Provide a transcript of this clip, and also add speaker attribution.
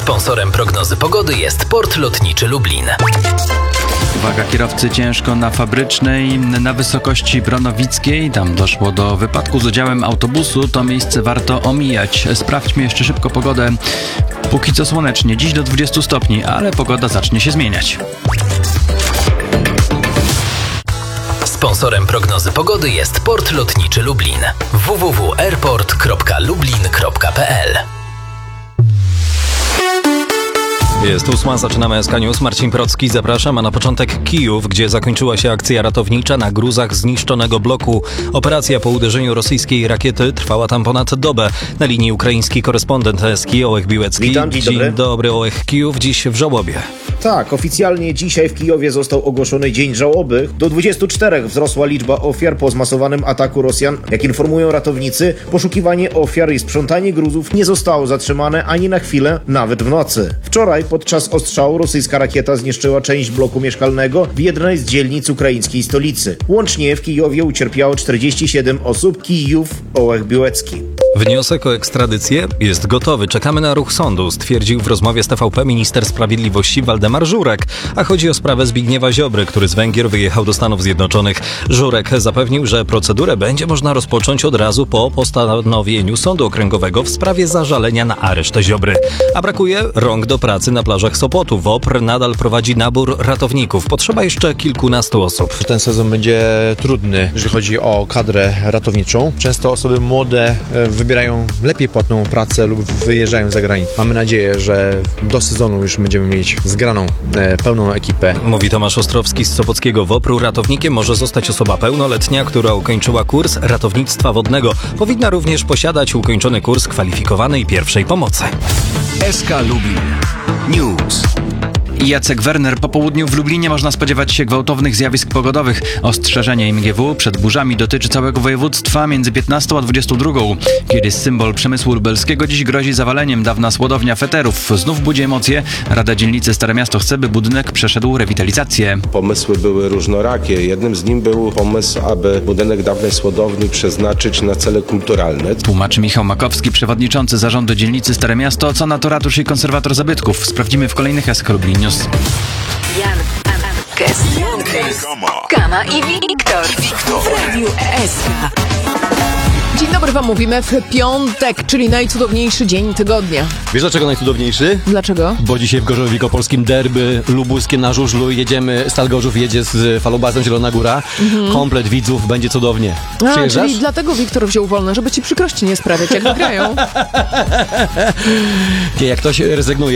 Speaker 1: Sponsorem prognozy pogody jest Port Lotniczy Lublin.
Speaker 2: Uwaga, kierowcy, ciężko na Fabrycznej, na wysokości Bronowickiej. Tam doszło do wypadku z udziałem autobusu. To miejsce warto omijać. Sprawdźmy jeszcze szybko pogodę. Póki co słonecznie, dziś do 20 stopni, ale pogoda zacznie się zmieniać.
Speaker 1: Sponsorem prognozy pogody jest Port Lotniczy Lublin. www.airport.lublin.pl.
Speaker 3: Jest 8, zaczynamy SK News. Marcin Procki, zapraszam, a na początek Kijów, gdzie zakończyła się akcja ratownicza na gruzach zniszczonego bloku. Operacja po uderzeniu rosyjskiej rakiety trwała tam ponad dobę. Na linii ukraiński korespondent SK Ołech Biłecki.
Speaker 4: Witam, dzień
Speaker 3: dobry, Ołech. Kijów dziś w żałobie.
Speaker 4: Tak, oficjalnie dzisiaj w Kijowie został ogłoszony Dzień Żałoby. Do 24 wzrosła liczba ofiar po zmasowanym ataku Rosjan. Jak informują ratownicy, poszukiwanie ofiar i sprzątanie gruzów nie zostało zatrzymane ani na chwilę, nawet w nocy. Wczoraj podczas ostrzału rosyjska rakieta zniszczyła część bloku mieszkalnego w jednej z dzielnic ukraińskiej stolicy. Łącznie w Kijowie ucierpiało 47 osób. Kijów, Ołech Biłecki.
Speaker 3: Wniosek o ekstradycję jest gotowy. Czekamy na ruch sądu, stwierdził w rozmowie z TVP minister sprawiedliwości Waldemar Żurek. A chodzi o sprawę Zbigniewa Ziobry, który z Węgier wyjechał do Stanów Zjednoczonych. Żurek zapewnił, że procedurę będzie można rozpocząć od razu po postanowieniu Sądu Okręgowego w sprawie zażalenia na areszt Ziobry. A brakuje rąk do pracy na plażach Sopotu. WOPR nadal prowadzi nabór ratowników. Potrzeba jeszcze kilkunastu osób.
Speaker 5: Ten sezon będzie trudny, jeżeli chodzi o kadrę ratowniczą. Często osoby młode wybierają lepiej płatną pracę lub wyjeżdżają za granicę. Mamy nadzieję, że do sezonu już będziemy mieć zgraną, pełną ekipę.
Speaker 3: Mówi Tomasz Ostrowski z Sopockiego WOPR-u. Ratownikiem może zostać osoba pełnoletnia, która ukończyła kurs ratownictwa wodnego. Powinna również posiadać ukończony kurs kwalifikowanej pierwszej pomocy.
Speaker 6: SK Lublin News.
Speaker 2: Jacek Werner. Po południu w Lublinie można spodziewać się gwałtownych zjawisk pogodowych. Ostrzeżenie MGW przed burzami dotyczy całego województwa między 15 a 22. Kiedyś symbol przemysłu lubelskiego, dziś grozi zawaleniem. Dawna słodownia feterów znów budzi emocje. Rada Dzielnicy Stare Miasto chce, by budynek przeszedł rewitalizację.
Speaker 7: Pomysły były różnorakie. Jednym z nich był pomysł, aby budynek dawnej słodowni przeznaczyć na cele kulturalne.
Speaker 2: Tłumaczy Michał Makowski, przewodniczący zarządu Dzielnicy Stare Miasto. Co na to ratusz i konserwator zabytków? Sprawdzimy w kolejnych SK Lublin News.
Speaker 8: Jan Kes, Kama i Wiktor w Radiu SK.
Speaker 9: Dzień dobry wam mówimy w piątek, czyli najcudowniejszy dzień tygodnia.
Speaker 10: Wiesz dlaczego najcudowniejszy?
Speaker 9: Dlaczego?
Speaker 10: Bo dzisiaj w Gorzowie Wielkopolskim derby lubuskie na żużlu jedziemy, Stal Gorzów jedzie z falobazem Zielona Góra. Komplet widzów, będzie cudownie. Przyjeżdżasz?
Speaker 9: Czyli dlatego Wiktor wziął wolne, żeby ci przykrości nie sprawiać, jak wygrają.
Speaker 10: Jak ktoś rezygnuje